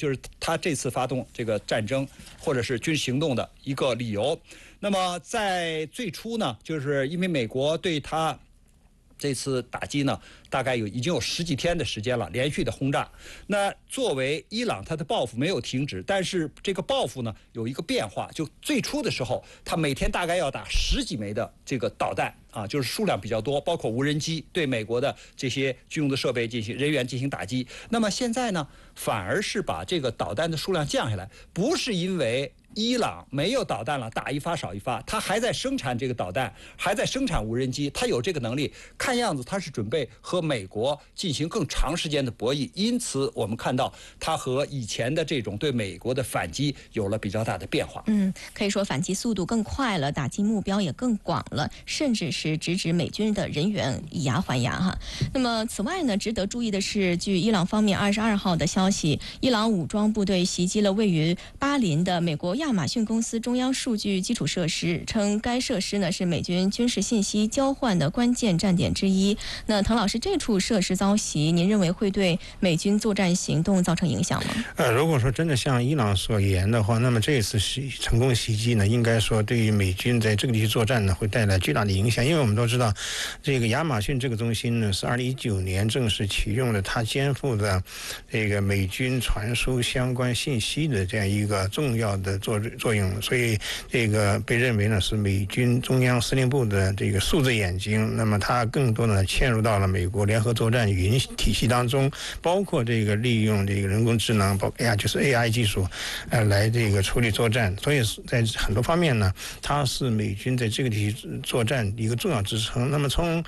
就是他这次发动这个战争或者是军事行动的一个理由。那么在最初呢，就是因为美国对他这次打击呢，大概已经有10几天的时间了，连续的轰炸。那作为伊朗，它的报复没有停止，但是这个报复呢有一个变化，就最初的时候，它每天大概要打10几枚的这个导弹啊，就是数量比较多，包括无人机对美国的这些军用的设备人员进行打击。那么现在呢，反而是把这个导弹的数量降下来，不是因为伊朗没有导弹了，打一发少一发，他还在生产这个导弹，还在生产无人机，他有这个能力。看样子他是准备和美国进行更长时间的博弈，因此我们看到他和以前的这种对美国的反击有了比较大的变化。 可以说反击速度更快了，打击目标也更广了，甚至是直指美军的人员，以牙还牙哈。那么此外呢，值得注意的是，据伊朗方面22号的消息，伊朗武装部队袭击了位于巴林的美国亚马逊公司中央数据基础设施，称该设施呢是美军军事信息交换的关键站点之一。那滕老师，这处设施遭袭，您认为会对美军作战行动造成影响吗？ 如果说真的像伊朗所言的话，那么这一次成功袭击呢，应该说对于美军在这个地区作战呢会带来巨大的影响。因为我们都知道，这个亚马逊这个中心呢是2019年正式启用了，它肩负的这个美军传输相关信息的这样一个重要的作用，所以这个被认为呢是美军中央司令部的这个数字眼睛。那么它更多的嵌入到了美国联合作战语音体系当中，包括这个利用这个人工智能，就是 AI 技术，来这个处理作战。所以在很多方面呢，它是美军在这个地区作战一个重要支撑。那么从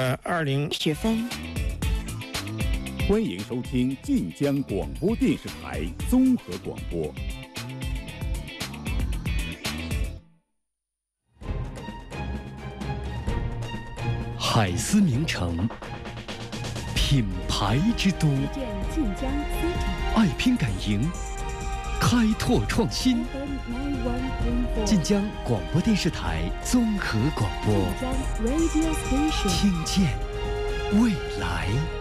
20分。 欢迎收听晋江广播电视台综合广播。 海思名城，品牌之都，爱拼敢赢，开拓创新。晋江广播电视台综合广播，听见未来。